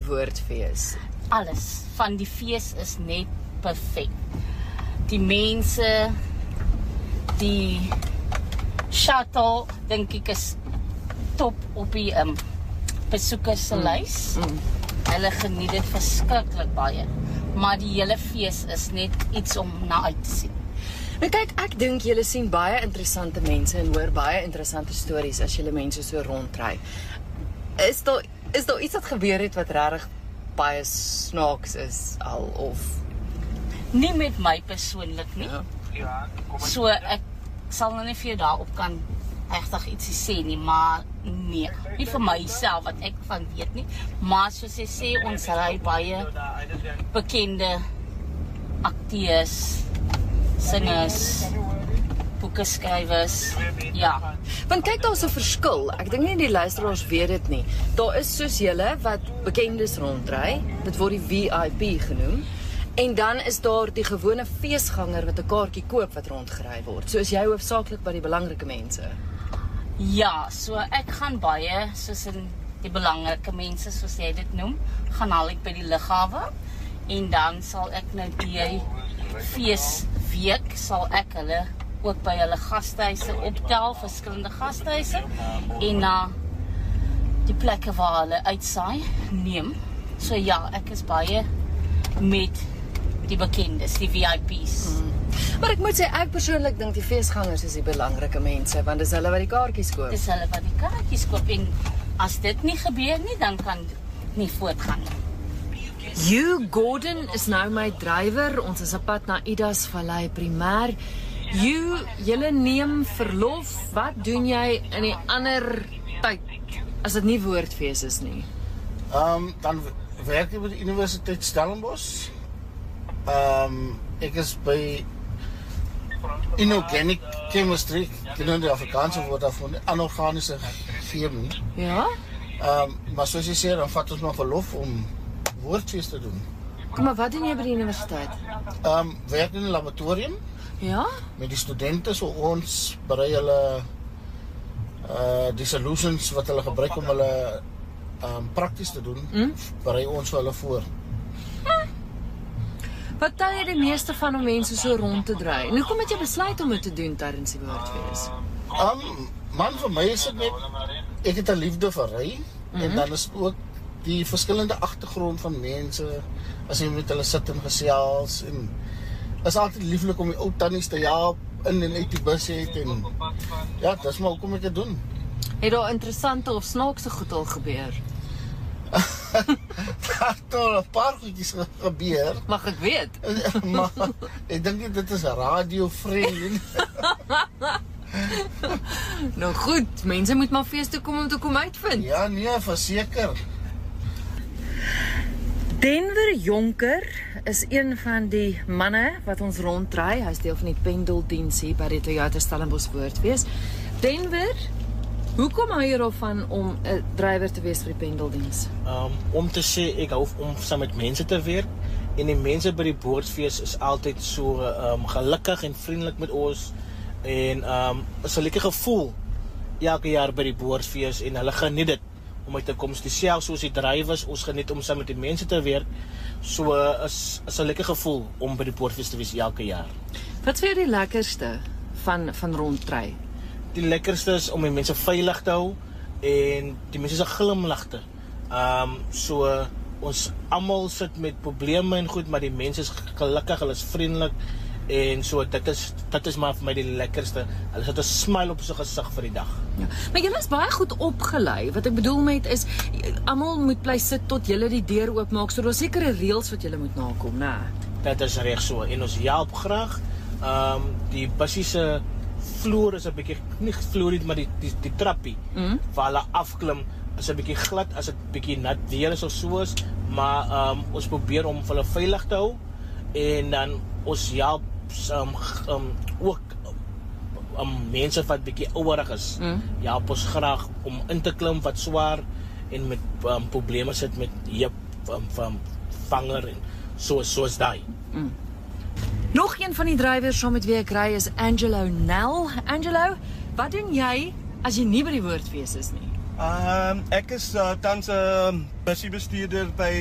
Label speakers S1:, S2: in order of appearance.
S1: Woordfees?
S2: Alles van die fees is net perfek. Die mense, die shuttle, dink ek is top op die besoekers se lys. Hulle geniet dit verskriklik baie. Maar die hele fees is net iets om na uit te sien.
S1: Nou kyk, ek dink julle sien baie interessante mense en hoor baie interessante stories as julle mense so rondry. Is daar iets wat gebeur het wat regtig baie snaaks is al of?
S2: Nie met my persoonlik nie. So ek sal nou nie vir jou daarop kan regtig ietsie sê nie, maar nee, nie vir myself wat ek van weet nie, maar soos jy sê, ons ry baie bekende akteurs, singers, boekeskrywers, ja.
S1: Want kyk, daar is 'n verskil. Ek dink nie die luisteraars weet dit nie. Daar is soos julle wat bekendes rondry, dit word die VIP genoem. En dan is daar die gewone feesganger wat 'n kaartjie koop wat rondgery word. So is jy hoofsaaklik by die belangrike mense.
S2: Ja, so ek gaan baie, soos in die belangrike mense, soos jy dit noem, gaan haal ek by die lughawe. En dan sal ek nou die feesweek, sal ek hulle ook by hulle gastehuise optel, verskillende gastehuise. En na die plekke waar hulle uitsaai, neem. So ja, ek is baie met die bekendes, die VIP's.
S1: Maar ek moet sê, ek persoonlik dink die feesgangers is die belangrike mense, want dis hulle wat die kaartjies koop.
S2: Dis hulle wat die kaartjies koop en as dit nie gebeur nie, dan kan dit nie voortgaan nie.
S1: Hugh Gordon is nou my drywer. Ons is op pad na Idas Vallei Primêr. Hugh, julle neem verlof. Wat doen jy in die ander tyd as dit nie Woordfees is nie?
S3: Dan werk ek by die Universiteit Stellenbosch. Ek is by Inorganic Chemistry, ek ken die Afrikaanse woord daarvan, anorganische chemie.
S1: Ja?
S3: Maar soos jy sê, dan vat ons maar verlof om Woordfees te doen.
S1: Kom maar, wat doen jy by die universiteit?
S3: Werk in 'n laboratorium
S1: Ja?
S3: met die studente, so ons berei hulle die solutions wat hulle gebruik om hulle prakties te doen, berei ons vir hulle voor.
S1: Wat tel jy die meeste van om mense so rond te dry? En hoekom het jy besluit om dit te doen tydens die Woordfees?
S3: Man, vir my is dit net, ek het 'n liefde vir ry, en dan is ook die verskillende agtergrond van mense, as jy met hulle sit en gesels, en is altyd lieflik om die ou tannies te help, in en uit die bus het, en ja, dis maar hoekom ek dit doen.
S1: Het daar interessante of snaakse goed al gebeur?
S3: Daar het al 'n paar goedjies gebeur,
S1: Mag ek weet?
S3: maar ek dink nie dit is radio-vriendlik.
S1: Nou goed, mense moet maar fees toe kom om te kom uitvind.
S3: Ja, nee, verseker.
S1: Denver Jonker is een van die manne wat ons ronddry. Hy's deel van die pendeldiens hier by die Toyota Stellenbosch Woordfees. Denver, hoekom hou jy daarvan om 'n drywer te wees vir die pendeldiens?
S4: Om te sê, ek hou om saam met mense te werk, en die mense by die Woordfees is altyd so gelukkig en vriendelik met ons, en is 'n lekker gevoel elke jaar by die Woordfees, en hulle geniet dit om uit te kom. Selfs soos die drywers, ons geniet om saam met die mense te werk, so is 'n lekker gevoel om by die Woordfees te wees elke jaar.
S1: Wat is vir jou die lekkerste van ronddry?
S4: Die lekkerste is om die mense veilig te hou en die mense se glimlagte. So ons almal sit met probleme en goed, maar die mense is gelukkig, hulle is vriendelik, en so dit is maar vir my die lekkerste. Hulle sit 'n smile op sy gesig vir die dag.
S1: Ja. Maar julle is baie goed opgelei. Wat ek bedoel met is, almal moet bly sit tot julle die deur oopmaak, so daar's sekere reëls wat julle moet nakom, né?
S4: Dit is reg so, en ons help graag. Die bussie se vloer is 'n bietjie, nie vloer nie, maar die trappie, waar hulle afklim, is 'n bietjie glad as dit bietjie nat weer is of soos, maar ons probeer om hulle veilig te hou, en dan ons help ook mense wat bietjie ouerig is, help ons graag om in te klim wat swaar en met probleme sit met heup vanger en soos daai.
S1: Nog een van die drywers saam met wie ek ry is Angelo Nel. Angelo, wat doen jy as jy nie by die Woordfees is nie?
S5: Ek is tans 'n busiebestuurder by